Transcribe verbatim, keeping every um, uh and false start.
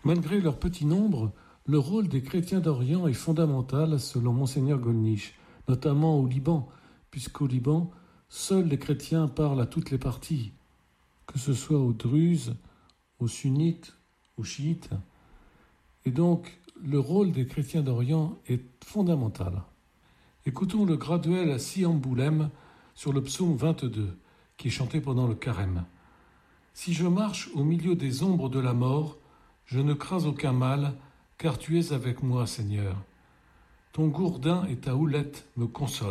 Malgré leur petit nombre, le rôle des chrétiens d'Orient est fondamental selon Monseigneur Gollnisch, notamment au Liban, puisqu'au Liban, seuls les chrétiens parlent à toutes les parties, que ce soit aux druzes, aux sunnites, aux chiites. Et donc, le rôle des chrétiens d'Orient est fondamental. Écoutons le graduel à Siamboulem sur le psaume vingt-deux, qui est chanté pendant le carême. « Si je marche au milieu des ombres de la mort, je ne crains aucun mal, car tu es avec moi, Seigneur. Ton gourdin et ta houlette me consolent. »